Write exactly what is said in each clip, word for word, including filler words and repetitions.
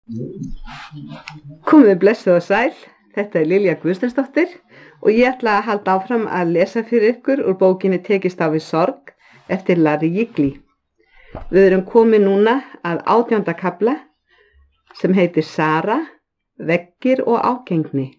Komið blessuð og sæl, þetta er Lilja Guðsteinsdóttir og ég ætla að halda áfram að lesa fyrir ykkur úr bókinni Tekist á við sorg eftir Larry Jiggly. Við erum komið núna að átjánda kafla sem heitir Sara, veggir og ágengni.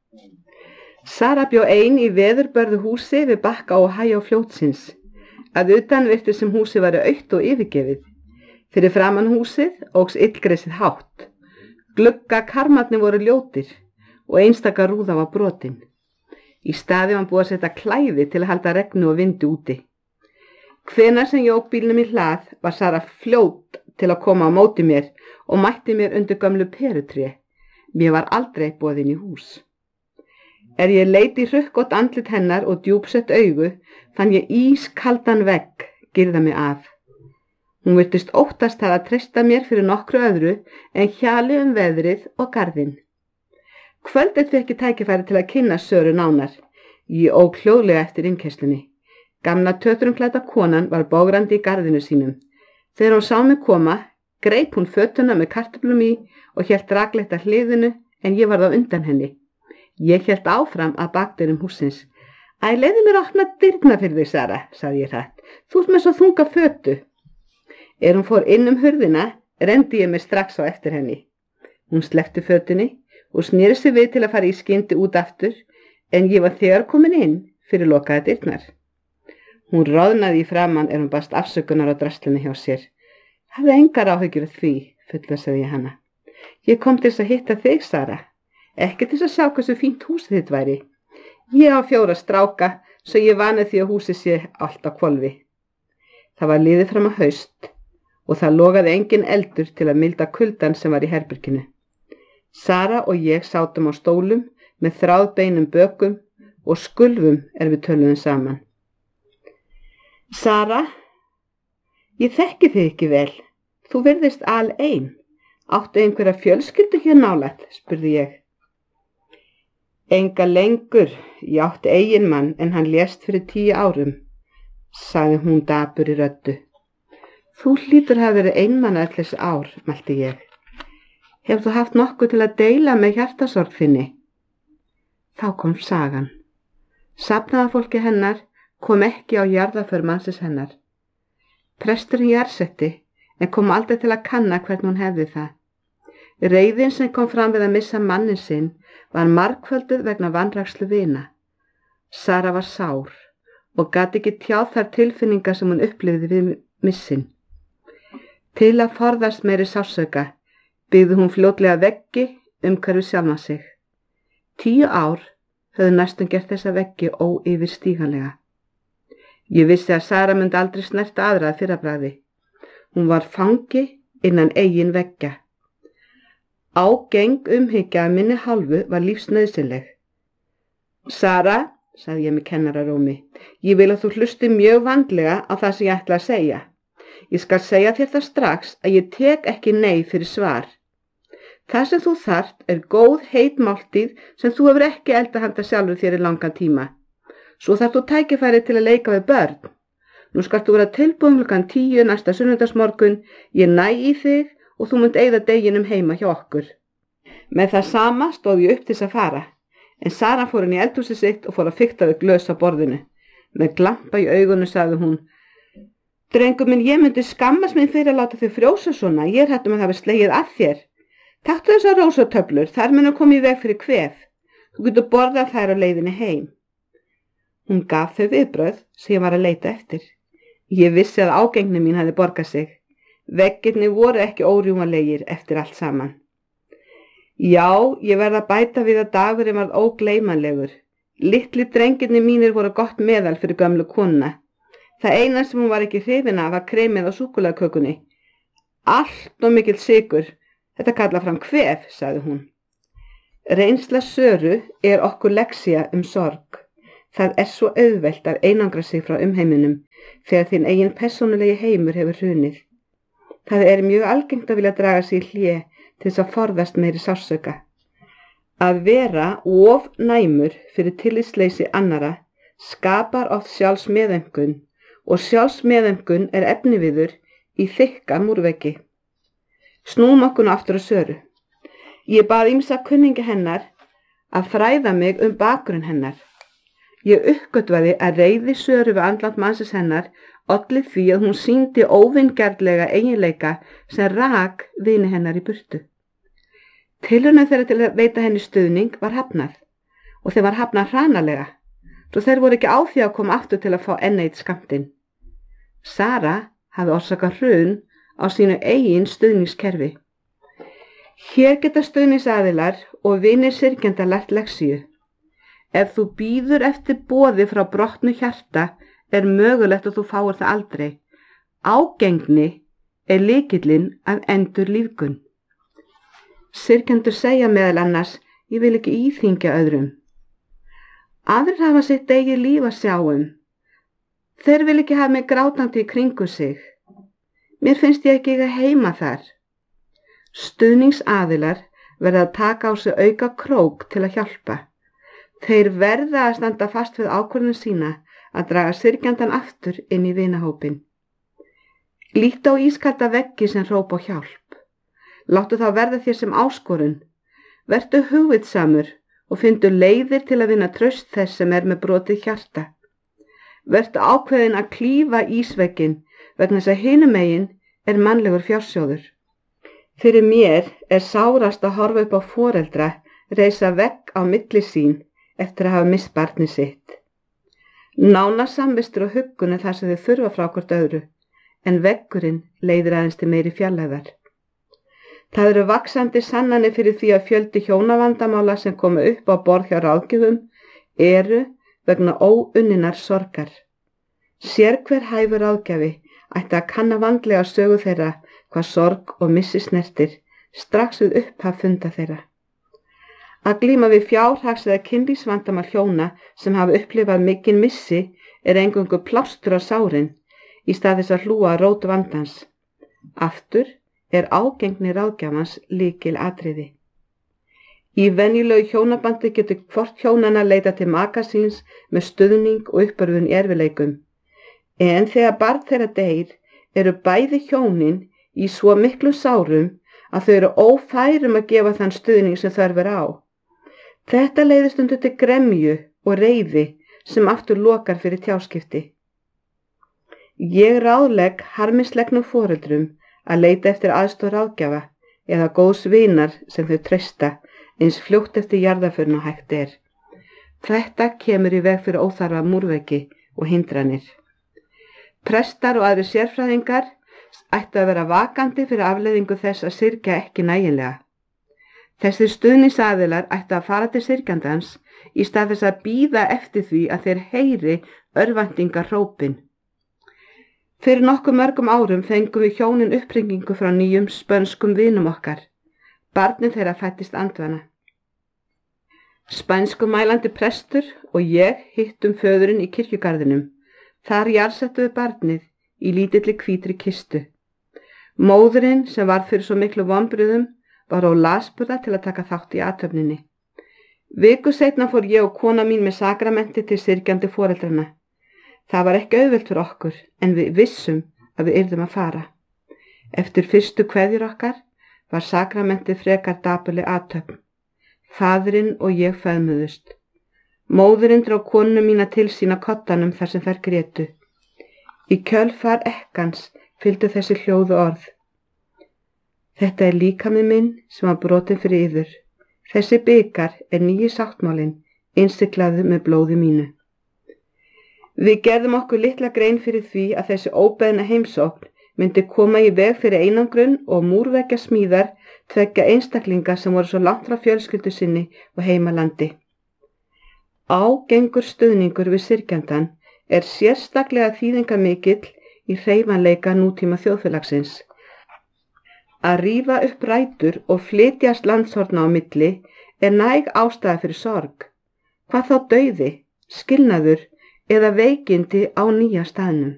Sara bjó ein í veðurbörðu húsi við bakka Ohio fljótsins. Að utan virtist sem húsið væri autt og yfirgefið. Fyrir framan húsið óx illgresið hátt. Gluggakarmarnir voru ljótir og einstaka rúða var brotin. Í staði var búið að setja klæði til að halda regnu og vindi úti. Hvenær sem ég ók bílnum í hlað var Sara fljót til að koma á móti mér og mætti mér undir gömlu perutré. Mér var aldrei boðin í hús. Er ég leit í hrukkótt andlit hennar og djúpsett augu, fann ég ískaldan vegg girða mig af. Hún virtist óttast það að treysta mér fyrir nokkru öðru en hjali um veðrið og garðinn. Kvöldið fékk ég tækifæri til að kynna Söru nánar. Ég ók hljóðlega eftir innkeyslunni. Gamla tötrumklædda konan var bograndi í garðinu sínum. Þegar hún sá mig koma, greip hún fötuna með kartöflum í og hélt rakleitt að hliðinu en ég varð á undan henni. Ég hélt áfram að bakdyrum húsins. Æ, leiðu mér að opna dyrnar fyrir þig, Sara, sagði ég hratt. Þú ert með svo þunga fötu. Er hún fór inn um hurðina, renndi ég mig strax á eftir henni. Hún sleppti fötunni og sneri sig við til að fara í skyndi út aftur, en ég var þegar komin inn fyrir lokaða dyrnar. Hún roðnaði í framan er hún baðst afsökunar á draslinu hjá sér. Hafði engar áhyggjur af því, fullvissaði ég hana. Ég kom til þess að hitta þig, Sara. Ekki til þess að sjá hversu fínt húsið þitt væri. Ég á fjóra stráka, svo ég vani því að húsið sé allt á hvolfi. Það var liðið fram á haust og það logaði engin eldur til að milda kuldan sem var í herberginu. Sara og ég sátum á stólum með þráðbeinum bökum og skulfum er við töluðum saman. Sara, ég þekki þig ekki vel. Þú virðist alein. Áttu einhverja fjölskyldu hér nálægt, spurði ég. Enga lengur, ég átti eiginmann en hann lést fyrir tíu árum, sagði hún dapur í röddu. Þú hlýtur hafa verið einmanna öll þessi ár, mælti ég. Hefur þú haft nokkuð til að deila með hjartasorg þinni? Þá kom sagan. Safnaðarfólki hennar kom ekki á jarðarför mannsins hennar. Presturinn jarðsetti en kom aldrei til að kanna hvernig hún hefði það. Reiðin sem kom fram við að missa mannin sinn var margfölduð vegna vanrækslu vina. Sara var sár og gat ekki tjáð þær tilfinningar sem hún upplifði við missin. Til að forðast meiri sársauka byggði hún fljótlega veggi umhverfis sjálfa sig. Tíu ár höfðu næstum gert þessa veggi óyfirstíganlega. Ég vissi að Sara myndi aldrei snerta aðra að fyrrabragði. Hún var fangi innan eigin veggja. Ágeng umhyggja að minni hálfu var lífsnauðsynleg. Sara, sagði ég með kennararómi, ég vil að þú hlusti mjög vandlega á það sem ég ætla að segja. Ég skal segja þér það strax að ég tek ekki nei fyrir svar. Það sem þú þarft er góð heit máltíð sem þú hefur ekki eldað handa sjálfur þér í langan tíma. Svo þarft þú tækifæri til að leika við börn. Nú skalt þú vera tilbúin klukkan tíu næsta sunnudagsmorgun, ég næ í þig og þú munt eyða deginum heima hjá okkur. Með það sama stóð ég upp til þess að fara, en Sara fór inn í eldhúsið sitt og fór að fikta við glös á borðinu. Með glampa í augunum sagði hún, Drengur minn, ég myndi skammast mín fyrir að láta þig frjósa svona, ég er hætt um að það hafi slegið að þér. Taktu þessar rósatöflur, þær munu koma í veg fyrir kvef. Þú getur borðað þær á leiðinni heim. Hún gaf þau viðbrögð sem ég var að leita eftir. Ég vissi að ágengni mín hefði borgað sig. Veggirnir voru ekki órjúmanlegir eftir allt saman. Já, ég verð að bæta við að dagurinn varð ógleymanlegur. Litli drengirnir mínir voru gott meðal fyrir gömlu konuna. Það eina sem hún var ekki hrifin af var kremið á súkkulaðikökunni. Allt og mikill sykur. Þetta kalla fram kvef, sagði hún. Reynsla Söru er okkur lexía um sorg. Það er svo auðvelt að einangra sig frá umheiminum þegar þinn eigin persónulegi heimur hefur hrunið. Það er mjög algengt að vilja draga sig í hlé til þess að forðast meiri sársauka. Að vera of næmur fyrir tillitsleysi annara skapar oft sjálfsmeðaumkun og sjálfsmeðaumkun er efniviður í þykka múrveggi. Snúum okkur nú aftur á Söru. Ég bað ýmsa kunningja hennar að fræða mig um bakgrunn hennar. Ég uppgötvaði að reiði Söru við andlát mannsins hennar olli því að hún sýndi óvingjarnlega eiginleika sem rak vini hennar í burtu. Tilraunir þeirra til að veita henni stuðning var hafnað og þeim var hafnað hranalega, svo þeir voru ekki á því að koma aftur til að fá enn eitt skammtinn. Sara hafði orsakað hrun á sínu eigin stuðningskerfi. Hér geta stuðningsaðilar og vinir syrgjenda lært lexíu. Ef þú bíður eftir boði frá brotnu hjarta er mögulegt að þú fáir það aldrei. Ágengni er lykillinn af endurlífgun. Syrgjendur segja meðal annars, ég vil ekki íþyngja öðrum. Aðrir hafa sitt eigið líf að sjá um. Þeir vil ekki hafa mig grátandi í kringu sig. Mér finnst ég ekki að heima þar. Stuðningsaðilar verða að taka á sig auka krók til að hjálpa. Þeir verða að standa fast við ákvörðun sína að draga syrgjandan aftur inn í vinahópin. Líttu á ískalda veggi sem hrópa á hjálp. Láttu þá verða þér sem áskorun. Vertu hugvitsamur og fyndu leiðir til að vinna traust þess sem er með brotið hjarta. Vertu ákveðin að klífa ísvegginn vegna þess að hinum megin er mannlegur fjársjóður. Fyrir mér er sárast að horfa upp á foreldra reisa vegg á milli sín eftir að hafa misst barnið sitt. Nánar samvistur og huggun er það sem þau þurfa frá hvort öðru, en veggurinn leiðir aðeins til meiri fjarlægðar. Það eru vaxandi sannanir fyrir því að fjöldi hjónavandamála sem koma upp á borð hjá ráðgjöfum eru vegna óunninnar sorgar. Sérhver hæfur ráðgjafi ætti að kanna vandlega sögu þeirra hvað sorg og missi snertir strax við upphaf funda þeirra. Að glíma við fjárhags eða kynlífsvandamál hjóna sem hafa upplifað mikinn missi er eingöngu plástur á sárin í stað þess að hlúa að rót vandans. Aftur er ágengni ráðgjafans lykil atriði. Í venjulegu hjónabandi getur hvort hjónanna leita til maka síns með stuðning og uppörfun í erfiðleikum. En þegar barn þeirra deyr eru bæði hjónin í svo miklu sárum að þau eru ófærum að gefa þann stuðning sem þörf er á. Þetta leiðir stundum til gremju og reiði sem aftur lokar fyrir tjáskipti. Ég ráðlegg harmislegnum foreldrum að leita eftir aðstoð ráðgjafa eða góðs vinar sem þau treysta eins fljótt eftir jarðarförn og hægt er. Þetta kemur í veg fyrir óþarfa múrveggi og hindranir. Prestar og aðrir sérfræðingar ættu að vera vakandi fyrir afleiðingu þess að syrgja ekki nægilega. Þessir stuðningsaðilar ættu að fara til syrgjandans í stað þess að bíða eftir því að þeir heyri örvæntingar hrópin. Fyrir nokkuð mörgum árum fengum við hjónin uppringingu frá nýjum spönskum vinum okkar. Barnið þeirra fættist andvana. Spænskumælandi prestur og ég hittum föðurinn í kirkjugarðinum. Þar jarðsettum við barnið í lítilli hvítri kistu. Móðurinn sem var fyrir svo miklu vonbrigðum var á lasburða til að taka þátt í athöfninni. Viku seinna fór ég og kona mín með sakramenti til syrgjandi foreldrana. Það var ekki auðvelt fyrir okkur en við vissum að við yrðum að fara. Eftir fyrstu kveðjur okkar var sakramentið frekar dapurleg athöfn. Faðirinn og ég feðmuðust. Móðurinn dró konu mína til sín á koddanum þar sem þær grétu. Í kjölfar ekkans fylgdu þessi hljóðu orð. Þetta er líkami minn sem var brotinn fyrir yður. Þessi bikar er nýji sáttmálinn, innsiglaður með blóði mínu. Við gerðum okkur litla grein fyrir því að þessi óbeðna heimsókn myndi koma í veg fyrir einangrun og múrveggja smíðar tveggja einstaklinga sem voru svo langt frá fjölskyldu sinni og heimalandi. Ágengur stuðningur við syrgjandan er sérstaklega þýðingarmikill í hreyfanleika nútíma þjóðfélagsins. Að rífa upp rætur og flytjast landshorna á milli er næg ástæða fyrir sorg. Hvað þá dauði, skilnaður eða veikindi á nýja staðnum.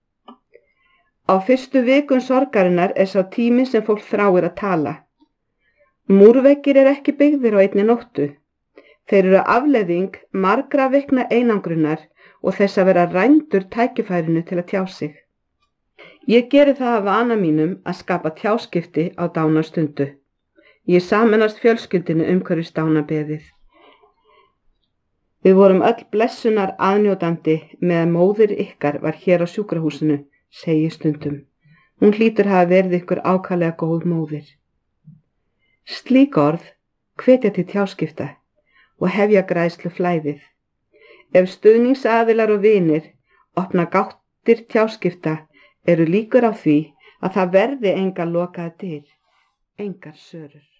Á fyrstu vikun sorgarinnar er sá tími sem fólk þráir að tala. Múrveggir er ekki byggðir á einni nóttu. Þeir eru afleiðing margra vikna einangrunar og þess að vera rændur tækifærinu til að tjá sig. Ég geri það að vana mínum að skapa tjáskipti á dánarstundu. Ég sameinast fjölskyldinu umhverfis dánarbeðið. Við vorum öll blessunar aðnjótandi með að móðir ykkar var hér á sjúkrahúsinu, segi stundum. Hún hlýtur hafa verið ykkur ákaflega góð móðir. Slík orð hvetja til tjáskipta og hefja græðslu flæðið. Ef stuðningsaðilar og vinir opna gáttir tjáskipta eru líkur á því að það verði engar lokaðar dyr, engar sörur.